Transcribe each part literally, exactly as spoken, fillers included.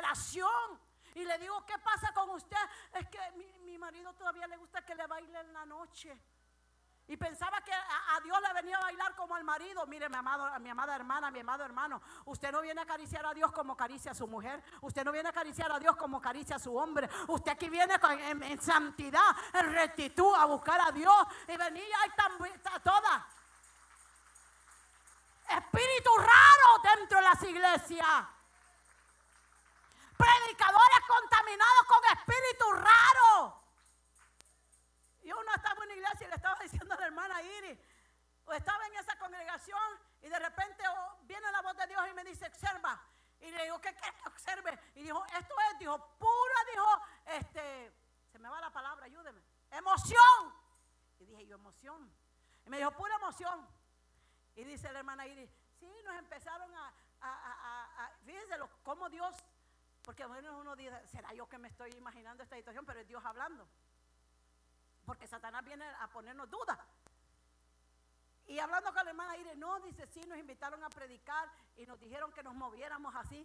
desesperación. Y le digo, ¿qué pasa con usted? Es que mi, mi marido todavía le gusta que le baile en la noche. Y pensaba que a, a Dios le venía a bailar como al marido. Mire, mi, amado, mi amada hermana, mi amado hermano, usted no viene a acariciar a Dios como acaricia a su mujer. Usted no viene a acariciar a Dios como acaricia a su hombre. Usted aquí viene con, en, en santidad, en rectitud, a buscar a Dios. Y venía ahí tan toda. Espíritu raro dentro de las iglesias. Predicadores contaminados con espíritu raro. Y uno estaba en una iglesia y le estaba diciendo a la hermana Iris, o estaba en esa congregación y de repente oh, viene la voz de Dios y me dice, observa. Y le digo, ¿qué quieres que observe? Y dijo, esto es, dijo, pura, dijo, este, se me va la palabra, ayúdeme, emoción. Y dije yo, emoción. Y me dijo, pura emoción. Y dice la hermana Iris, sí, nos empezaron a, a, a, a, a fíjense lo, cómo Dios, porque bueno, uno dice, ¿será yo que me estoy imaginando esta situación? Pero es Dios hablando. Porque Satanás viene a ponernos dudas. Y hablando con la hermana Iris, no, dice, sí, nos invitaron a predicar y nos dijeron que nos moviéramos así.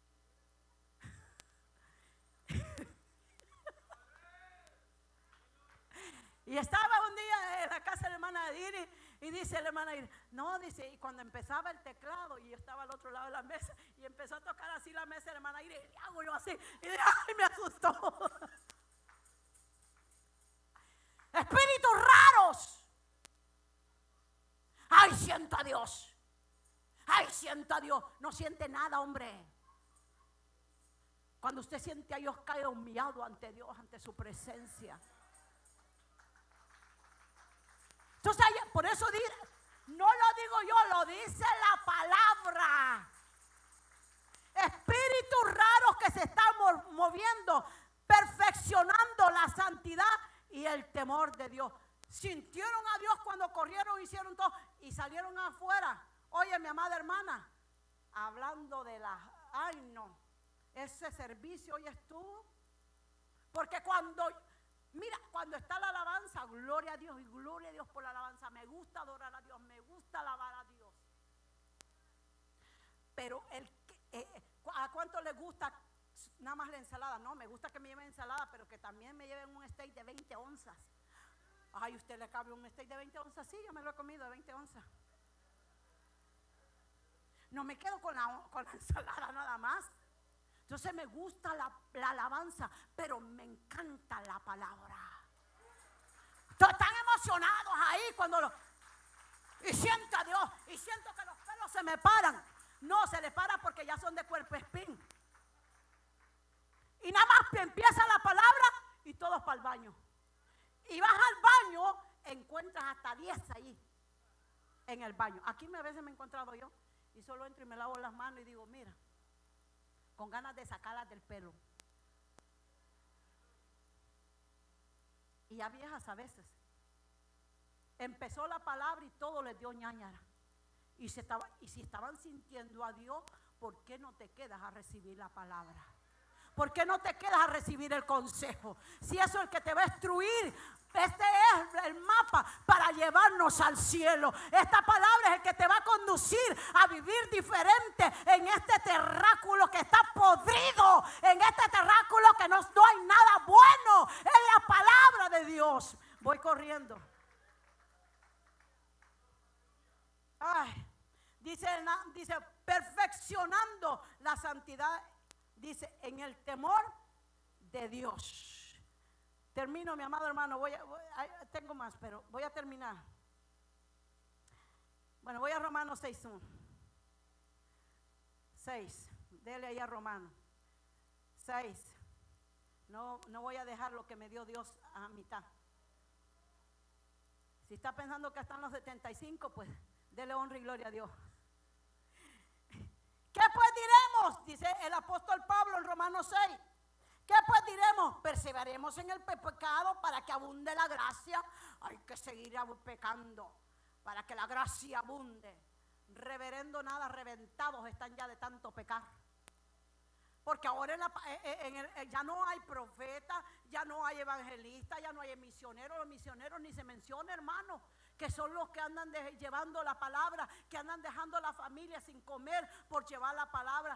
Y estaba un día en la casa de la hermana Iris y dice la hermana Iris, no, dice, y cuando empezaba el teclado y yo estaba al otro lado de la mesa y empezó a tocar así la mesa de la hermana Iris, y hago yo así, y dije, ay, me asustó. Espíritus raros. Ay, siento a Dios. Ay, siento a Dios. No siente nada, hombre. Cuando usted siente a Dios, cae humillado ante Dios, ante su presencia. Entonces, por eso dice, no lo digo yo, lo dice la palabra. Espíritus raros que se están moviendo, perfeccionando la santidad y el temor de Dios. Sintieron a Dios cuando corrieron, hicieron todo y salieron afuera. Oye, mi amada hermana, hablando de la, ay no, ese servicio hoy estuvo. Porque cuando, mira, cuando está la alabanza, gloria a Dios y gloria a Dios por la alabanza. Me gusta adorar a Dios, me gusta alabar a Dios. Pero el, eh, ¿a cuánto les gusta nada más la ensalada? No, me gusta que me lleven ensalada, pero que también me lleven un steak de veinte onzas. Ay, ¿usted le cabe un steak de veinte onzas? Sí, yo me lo he comido de veinte onzas. No me quedo con la, con la ensalada nada más. Entonces me gusta la, la alabanza, pero me encanta la palabra. Están emocionados ahí cuando lo... Y siento a Dios, y siento que los pelos se me paran. No, se les para porque ya son de cuerpo espín. Y nada más empieza la palabra y todos para el baño. Y vas al baño, encuentras hasta diez ahí en el baño. Aquí a veces me he encontrado yo y solo entro y me lavo las manos y digo, mira, con ganas de sacarlas del pelo. Y a viejas a veces. Empezó la palabra y todo les dio ñañara. Y, se estaba, y si estaban sintiendo a Dios, ¿por qué no te quedas a recibir la palabra? ¿Por qué no te quedas a recibir el consejo? Si eso es el que te va a instruir, este es el mapa para llevarnos al cielo. Esta palabra es el que te va a conducir a vivir diferente en este terráqueo que está podrido, en este terráqueo que no, no hay nada bueno. Es la palabra de Dios. Voy corriendo. Ay, dice, dice perfeccionando la santidad. Dice, en el temor de Dios. Termino, mi amado hermano. Voy a, voy, tengo más, pero voy a terminar. Bueno, voy a Romanos seis uno. seis. Dele ahí a Romanos. seis. No, no voy a dejar lo que me dio Dios a mitad. Si está pensando que están los setenta y cinco, pues dele honra y gloria a Dios. ¿Qué pues diremos? Dice el apóstol Pablo en Romanos seis. ¿Qué pues diremos? Perseveremos en el pecado para que abunde la gracia. Hay que seguir pecando para que la gracia abunde. Reverendo nada, reventados están ya de tanto pecar. Porque ahora en la, en el, ya no hay profeta, ya no hay evangelista, ya no hay misioneros. Los misioneros ni se menciona, hermano, que son los que andan de, llevando la palabra, que andan dejando a la familia sin comer por llevar la palabra.